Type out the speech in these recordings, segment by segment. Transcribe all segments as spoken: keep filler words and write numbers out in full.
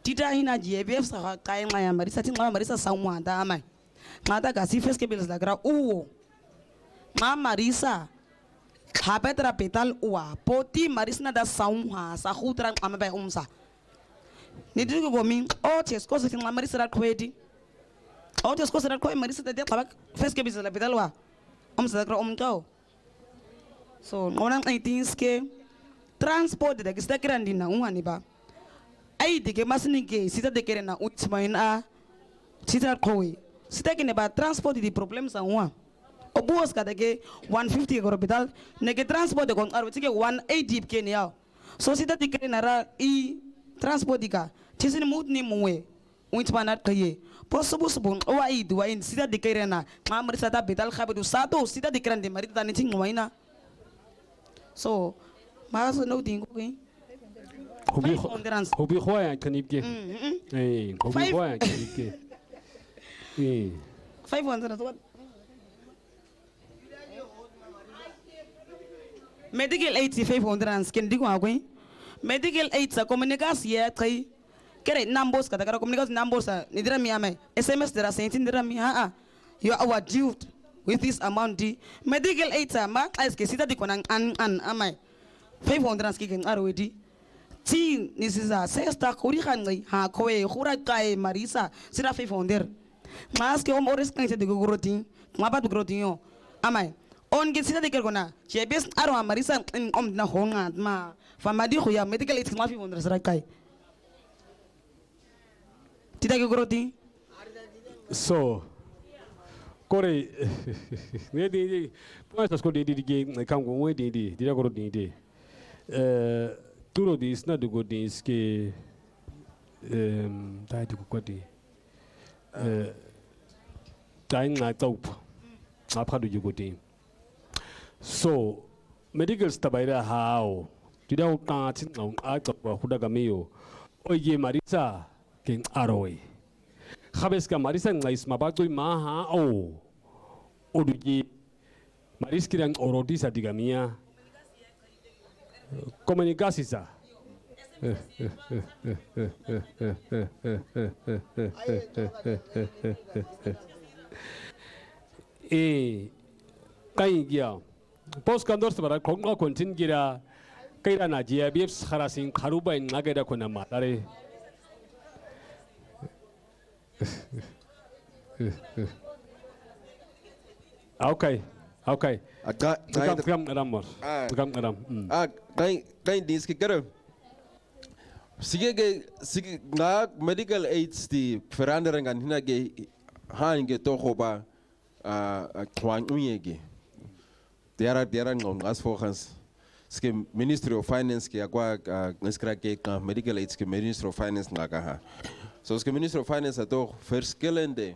Tita ina G B F sa kaya ngaya marisa tin ngaya marisa sa umanda amay. Ngata kasi first capital la gra uwo. Ma marisa. Hapetra petal uwa. Poti marisa na da sa umha sa hutra amabay umsa. Nidigo gomi o tes kosa tin ngaya marisa ra kwedi. O tes kosa ra kwedi marisa da tabak first capital la petal wa. Umsa gra umkao. So ngona eighteen ske transport da gista grandi na umani ba. Ai dike masini ke sita deke na utmaina sita kowe sita ke ne ba transport di problem sa wa obos ka deke one fifty ko hospital ne ke transport ko arwe tike one eighty ke ne ya so sita deke na ra i transport dika tisini mut ni muwe utmana kaye possible subun o ai du ai sita deke na ngamri sata betal khabedu sato sita deke rande mari ta ni ting waina so ma so no dingo ke Hobi hobi khoya kanipke. Eh, hobi khoya kanipke. Eh. five hundred what? Medical aid five hundred skin digo agui. Medical aid sa komunikasi ya kai. Kere numbers kata kara komunikasi numbers sa nidira mi ame. S M S dira seventeen dira mi ha ah. You are due with this amount di. Medical aid sa ma as ke sita di konang an an amai. five hundred skin arwedi. Ti nisiza sesta kuri khangai ha kowe khura kai marisa sira five hundred mas ke om ores kan se de gorotin ma ba gorotin yo amai on ge sira de kergona che bes aro marisa om na honga ma famadi khoya medical it ma five hundred sira kai ti da gorotin so kore ne de pas tas ko de de ge kam go we de de de gorotin de eh Turo di isna dugo di iske um dai dugo kwadi eh dai nga taup apa du jugo di so medical stabaira hao tidak uta tin ngau a to huda gamio oye marisa ken aroi khabes ka marisa ngais mabagoi ma ha o oduji maris kirang orodi sa digamia komunikasi sa eh kai gya pos kandor sabara khongga kontin gira kaira na G B F kharasin kharuba ngageda kona matare okay okay Agak tukam tukam adam mor tukam adam ah kai kai dis ke kero sige ge sige na medical aids di verandering an hina ge han ge to khoba ah twang uyege dera dera ngom as fokhans ske ministry of finance ke akwa nskra ke medical aids ke ministry of finance ngaga ha so ske ministry of finance ato first kelende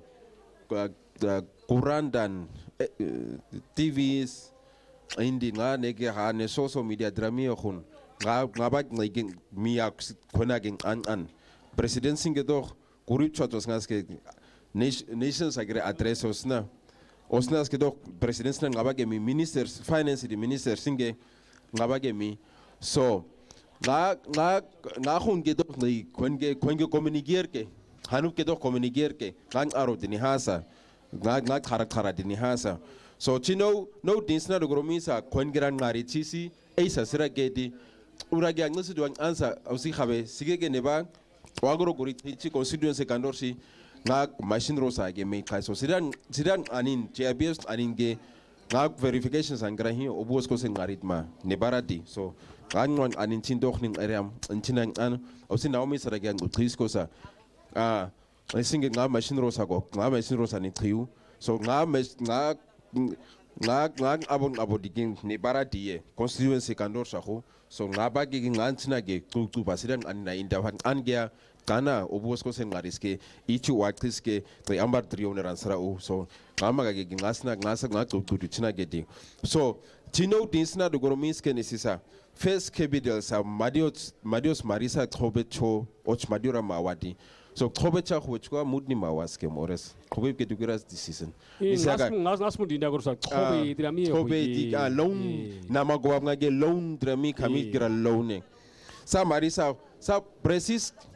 kurandan T Vs indi nga nege ha ne social media drami khun nga nga ba ngin miya khona gen an an president singe doch kurip chotos ngaske nations agre address osna osna ske doch president na nga ba ge mi ministers finance di minister singe nga ba ge mi so nga nga nga khun ge doch ngi khon ge khon ge communiquer ke hanu ke doch communiquer ke ngang aro dini hasa nga nga khara khara dini hasa so chino no dinsna do gromisa kongiran ngari chisi eisa sira gedi uragi angsu do ansa ausi khabe sigege neba wagro gori chi constituency kandorsi nga machine rosa ge me kai so sidan sidan anin G B S anin ge nga verifications angra hi obos ko sen ngaritma ne baradi so kanwan anin chin doch ning aream chinan an ausi naomi sira ge ngu trisko sa ah I think nga machine rosa go nga machine rosa ni triu so nga nga nga nga abon abodigin ne baradi constituency kandor saho so nga bagi nga ntina ge tu tu basidan an na inda an ge kana obos ko sen ngariske ichi waktiske to ambar trione ransara o so nga maga ge nga sna nga sa nga tu tu tina ge di so tino dinsna do goromiske ne sisa first capital sa madios madios marisa trobecho och madiora mawadi so trobecha whichwa mudni mawaske mores trobe ke dugiras decision isaga ngas ngas mudi nda gorsa trobe drami trobe di a loan na magwa ngage loan drami kami gira loan sa marisa sa precis